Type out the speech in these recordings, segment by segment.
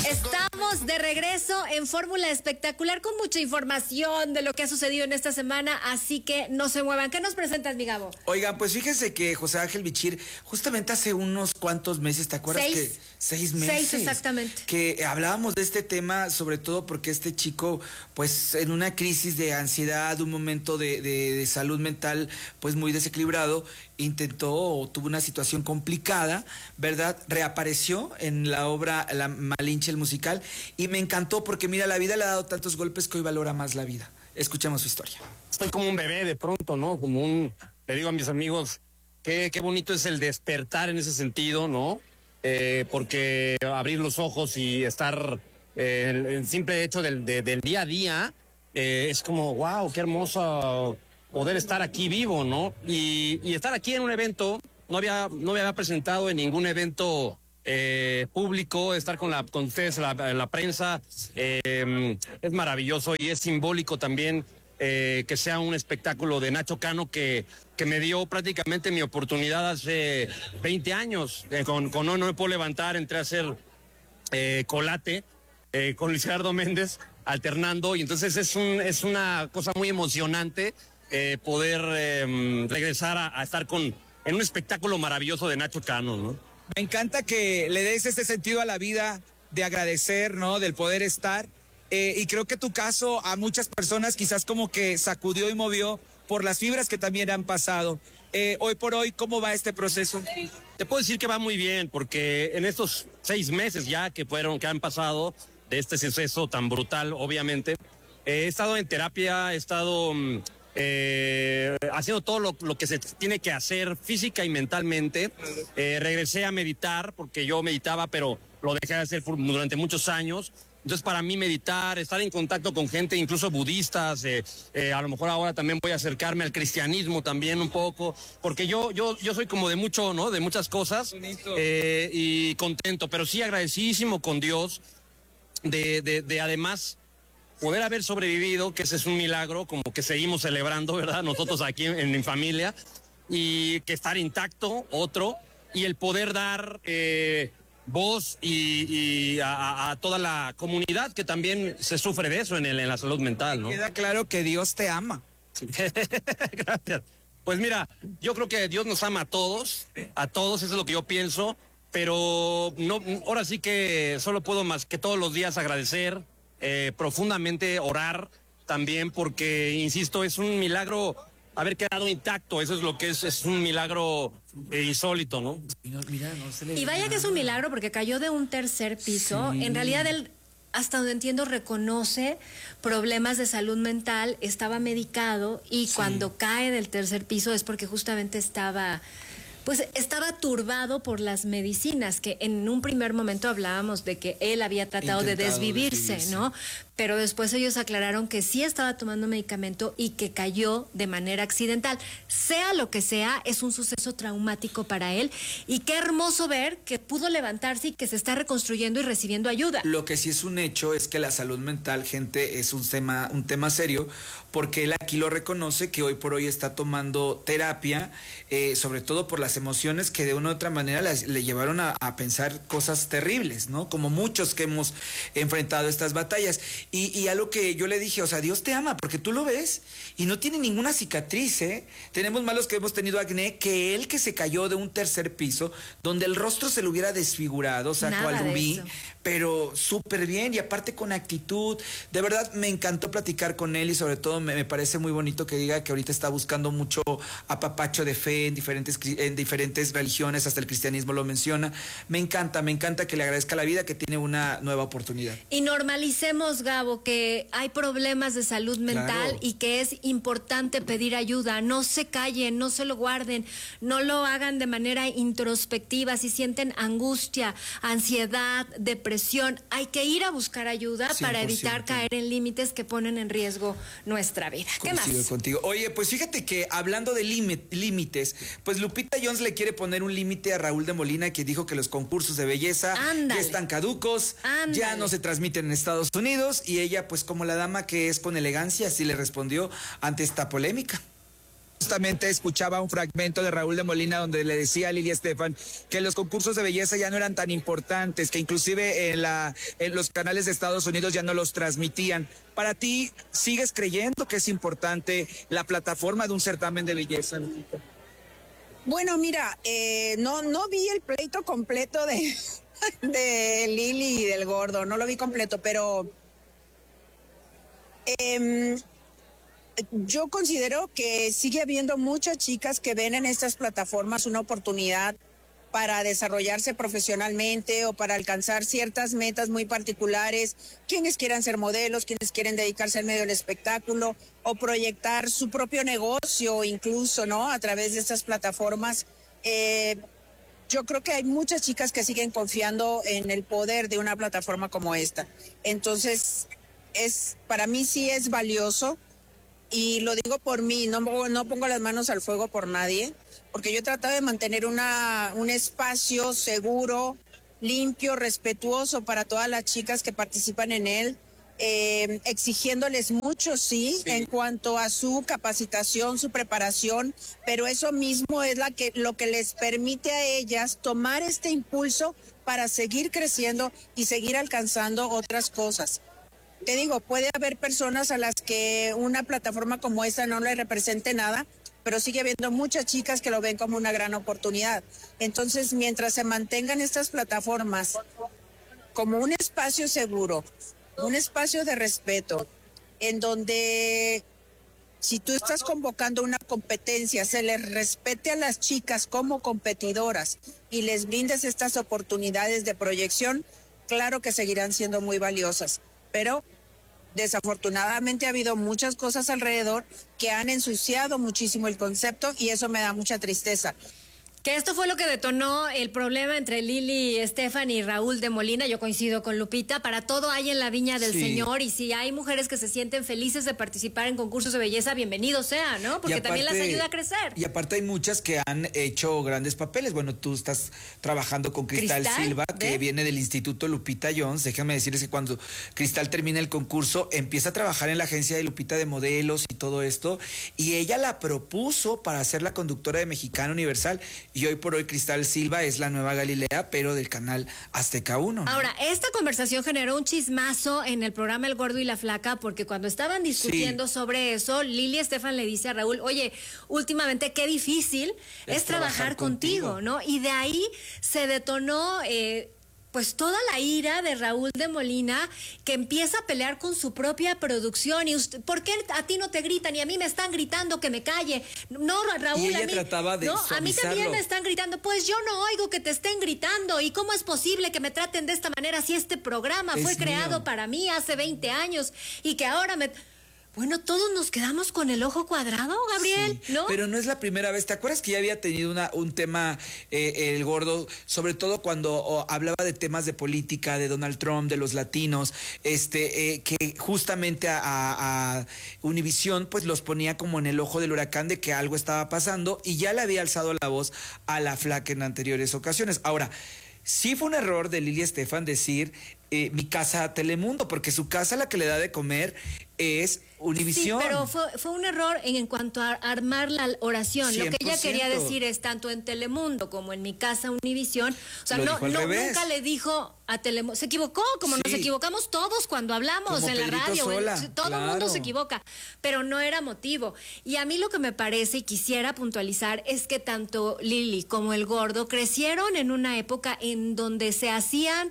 Estamos de regreso en Fórmula Espectacular con mucha información de lo que ha sucedido en esta semana, así que no se muevan. ¿Qué nos presentas, mi Gabo? Oigan, pues fíjense que José Ángel Bichir, justamente hace unos cuantos meses, ¿te acuerdas? 6 meses. 6, exactamente. Que hablábamos de este tema, sobre todo porque este chico, pues en una crisis de ansiedad, un momento de salud mental, pues muy desequilibrado, intentó o tuvo una situación complicada, ¿verdad? Reapareció en la obra La Malinche, el musical, y me encantó porque, mira, la vida le ha dado tantos golpes que hoy valora más la vida. Escuchemos su historia. Estoy como un bebé de pronto, ¿no? Le digo a mis amigos, qué bonito es el despertar en ese sentido, ¿no? Porque abrir los ojos y estar, el simple hecho del día a día, es como, wow, qué hermoso poder estar aquí vivo, ¿no? Y estar aquí en un evento, no me había presentado en ningún evento público, estar con ustedes, la prensa, es maravilloso y es simbólico también que sea un espectáculo de Nacho Cano que me dio prácticamente mi oportunidad hace 20 años. Con No Me Puedo Levantar, entré a hacer Colate con Luis Gerardo Méndez, alternando, y entonces es una cosa muy emocionante poder regresar a estar en un espectáculo maravilloso de Nacho Cano, ¿no? Me encanta que le des este sentido a la vida de agradecer, ¿no? Del poder estar. Y creo que tu caso a muchas personas quizás como que sacudió y movió por las fibras que también han pasado. Hoy por hoy, ¿cómo va este proceso? Te puedo decir que va muy bien, porque en estos 6 meses ya que han pasado de este suceso tan brutal, obviamente, he estado en terapia, he estado haciendo todo lo que se tiene que hacer física y mentalmente. Regresé a meditar, porque yo meditaba, pero lo dejé de hacer durante muchos años. Entonces, para mí meditar, estar en contacto con gente, incluso budistas, a lo mejor ahora también voy a acercarme al cristianismo también un poco, porque yo soy como de mucho, ¿no? De muchas cosas, y contento, pero sí agradecidísimo con Dios de además poder haber sobrevivido, que ese es un milagro, como que seguimos celebrando, ¿verdad? Nosotros aquí en mi familia, y que estar intacto, otro, y el poder dar voz y a toda la comunidad que también se sufre de eso en la salud mental, ¿no? Queda claro que Dios te ama. Gracias. Pues mira, yo creo que Dios nos ama a todos, eso es lo que yo pienso, pero no, ahora sí que solo puedo más que todos los días agradecer, profundamente orar también, porque, insisto, es un milagro haber quedado intacto, eso es lo que es un milagro insólito, ¿no? Y vaya que es un milagro porque cayó de un tercer piso. Sí. En realidad él, hasta donde entiendo, reconoce problemas de salud mental, estaba medicado y cuando cae del tercer piso es porque justamente estaba turbado por las medicinas, que en un primer momento hablábamos de que él había tratado de desvivirse, ¿no? Pero después ellos aclararon que sí estaba tomando medicamento y que cayó de manera accidental. Sea lo que sea, es un suceso traumático para él, y qué hermoso ver que pudo levantarse y que se está reconstruyendo y recibiendo ayuda. Lo que sí es un hecho es que la salud mental, gente, es un tema serio, porque él aquí lo reconoce, que hoy por hoy está tomando terapia, sobre todo por las emociones que de una u otra manera le llevaron a pensar cosas terribles, ¿no? Como muchos que hemos enfrentado estas batallas. Y algo que yo le dije, o sea, Dios te ama, porque tú lo ves y no tiene ninguna cicatriz, ¿eh? Tenemos malos que hemos tenido acné, que él que se cayó de un tercer piso, donde el rostro se le hubiera desfigurado, sacó al rubí, pero súper bien, y aparte con actitud. De verdad me encantó platicar con él, y sobre todo me parece muy bonito que diga que ahorita está buscando mucho apapacho de fe en diferentes religiones, hasta el cristianismo lo menciona. Me encanta que le agradezca la vida, que tiene una nueva oportunidad. Y normalicemos, Gabo, que hay problemas de salud mental, y que es importante pedir ayuda. No se callen, no se lo guarden, no lo hagan de manera introspectiva. Si sienten angustia, ansiedad, depresión, hay que ir a buscar ayuda 100%. Para evitar caer en límites que ponen en riesgo nuestra vida. ¿Qué Coincido más? Contigo. Oye, pues fíjate que hablando de límites, pues Lupita Jones le quiere poner un límite a Raúl de Molina, que dijo que los concursos de belleza ya están caducos, ya no se transmiten en Estados Unidos, y ella, pues como la dama que es con elegancia, así le respondió ante esta polémica. Justamente escuchaba un fragmento de Raúl de Molina donde le decía a Lili Estefan que los concursos de belleza ya no eran tan importantes, que inclusive en los canales de Estados Unidos ya no los transmitían. Para ti, ¿sigues creyendo que es importante la plataforma de un certamen de belleza? Bueno, mira, no vi el pleito completo de Lili y del Gordo, no lo vi completo, pero yo considero que sigue habiendo muchas chicas que ven en estas plataformas una oportunidad para desarrollarse profesionalmente o para alcanzar ciertas metas muy particulares, quienes quieran ser modelos, quienes quieren dedicarse al medio del espectáculo o proyectar su propio negocio incluso, ¿no? A través de estas plataformas. Yo creo que hay muchas chicas que siguen confiando en el poder de una plataforma como esta. Entonces, para mí sí es valioso. Y lo digo por mí, no pongo las manos al fuego por nadie, porque yo he tratado de mantener un espacio seguro, limpio, respetuoso para todas las chicas que participan en él, exigiéndoles mucho, sí, en cuanto a su capacitación, su preparación, pero eso mismo es lo que les permite a ellas tomar este impulso para seguir creciendo y seguir alcanzando otras cosas. Te digo, puede haber personas a las que una plataforma como esta no les represente nada, pero sigue habiendo muchas chicas que lo ven como una gran oportunidad. Entonces, mientras se mantengan estas plataformas como un espacio seguro, un espacio de respeto, en donde si tú estás convocando una competencia, se les respete a las chicas como competidoras y les brindes estas oportunidades de proyección, claro que seguirán siendo muy valiosas. Pero desafortunadamente ha habido muchas cosas alrededor que han ensuciado muchísimo el concepto y eso me da mucha tristeza. Que esto fue lo que detonó el problema entre Lili Estefan y Raúl de Molina. Yo coincido con Lupita. Para todo hay en la viña del Señor. Y si hay mujeres que se sienten felices de participar en concursos de belleza, bienvenido sea, ¿no? Porque aparte, también las ayuda a crecer. Y aparte hay muchas que han hecho grandes papeles. Bueno, tú estás trabajando con Cristal Silva, que viene del Instituto Lupita Jones. Déjame decirles que cuando Cristal termina el concurso, empieza a trabajar en la agencia de Lupita de modelos y todo esto. Y ella la propuso para ser la conductora de Mexicana Universal. Y hoy por hoy Cristal Silva es la nueva Galilea, pero del canal Azteca 1. ¿No? Ahora, esta conversación generó un chismazo en el programa El Gordo y la Flaca, porque cuando estaban discutiendo sobre eso, Lili Estefan le dice a Raúl, oye, últimamente qué difícil es trabajar contigo, ¿no? Y de ahí se detonó pues toda la ira de Raúl de Molina, que empieza a pelear con su propia producción. Y usted, ¿por qué a ti no te gritan y a mí me están gritando que me calle? No, Raúl, y ella a mí trataba de a mí también me están gritando. Pues yo no oigo que te estén gritando. ¿Y cómo es posible que me traten de esta manera si este programa fue creado para mí hace 20 años y que ahora me... Bueno, todos nos quedamos con el ojo cuadrado, Gabriel, ¿no? Pero no es la primera vez. ¿Te acuerdas que ya había tenido un tema, el Gordo, sobre todo cuando hablaba de temas de política, de Donald Trump, de los latinos, que justamente a Univisión pues los ponía como en el ojo del huracán de que algo estaba pasando y ya le había alzado la voz a la Flaca en anteriores ocasiones. Ahora, sí fue un error de Lili Estefan decir mi casa Telemundo, porque su casa la que le da de comer es Univisión. Sí, pero fue un error en cuanto a armar la oración. 100%. Lo que ella quería decir es tanto en Telemundo como en mi casa Univisión. O sea, nunca le dijo a Telemundo. Se equivocó, como nos equivocamos todos cuando hablamos como en Pedrito la radio. Sola, todo el mundo se equivoca, pero no era motivo. Y a mí lo que me parece y quisiera puntualizar es que tanto Lili como el Gordo crecieron en una época en donde se hacían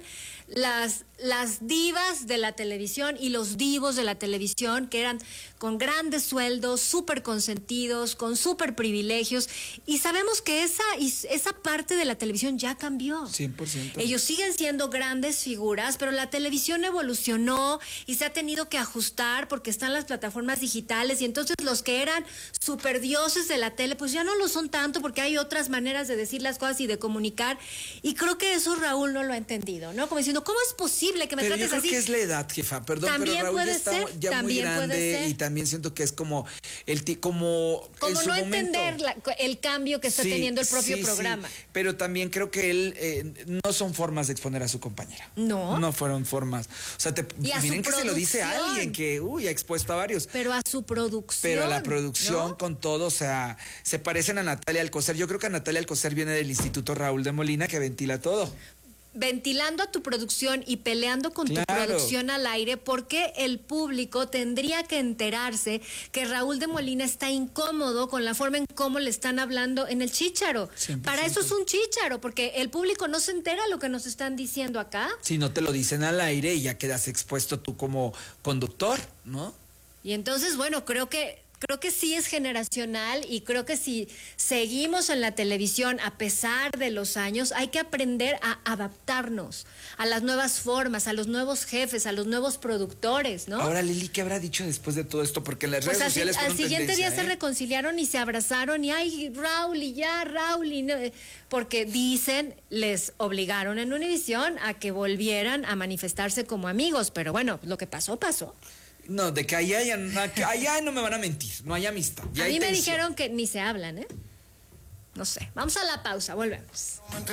las divas de la televisión y los divos de la televisión, que eran con grandes sueldos, súper consentidos, con súper privilegios, y sabemos que esa parte de la televisión ya cambió. 100%. Ellos siguen siendo grandes figuras, pero la televisión evolucionó y se ha tenido que ajustar porque están las plataformas digitales, y entonces los que eran súper dioses de la tele, pues ya no lo son tanto porque hay otras maneras de decir las cosas y de comunicar, y creo que eso Raúl no lo ha entendido, ¿no? Como diciendo, ¿cómo es posible inadmisible que me Pero yo trates creo así. que es la edad, jefa. Perdón, También pero Raúl puede ya está ser, ya muy también puede grande ser. y también siento que es como como en Como su no momento. entender el cambio que está Sí, teniendo el propio sí, programa. sí, pero también creo que él no son formas de exponer a su compañera. No. No fueron formas. O sea, Y a miren su que se lo dice a producción. alguien que, ha expuesto a varios. Pero a su producción. Pero a la producción ¿no? con todo, o sea, se parecen a Natalia Alcocer. Yo creo que Natalia Alcocer viene del Instituto Raúl de Molina que ventila todo. Ventilando a tu producción y peleando con tu Claro. producción al aire, porque el público tendría que enterarse que Raúl de Molina está incómodo con la forma en cómo le están hablando en el Chícharo. 100%. Para eso es un Chícharo, porque el público no se entera lo que nos están diciendo acá. Si no te lo dicen al aire y ya quedas expuesto tú como conductor, ¿no? Y entonces, bueno, creo que sí es generacional y creo que si seguimos en la televisión a pesar de los años, hay que aprender a adaptarnos a las nuevas formas, a los nuevos jefes, a los nuevos productores, ¿no? Ahora, Lili, ¿qué habrá dicho después de todo esto? Porque en las Pues redes sociales al fueron siguiente día tendencia, se reconciliaron y se abrazaron y ay, Raúl y ya, Raúl y no, porque dicen, les obligaron en Univisión a que volvieran a manifestarse como amigos, pero bueno, lo que pasó, pasó. No, de que allá no me van a mentir, no hay amistad. Ya A hay mí me tensión. dijeron que ni se hablan, ¿eh? No sé. Vamos a la pausa, volvemos.